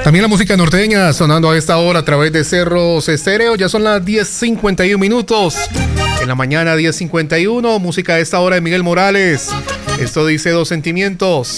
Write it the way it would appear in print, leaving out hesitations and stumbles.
También la música norteña sonando a esta hora a través de Cerros Estéreo. Ya son las 10:51 minutos. En la mañana 10:51, música a esta hora de Miguel Morales. Esto dice Dos Sentimientos.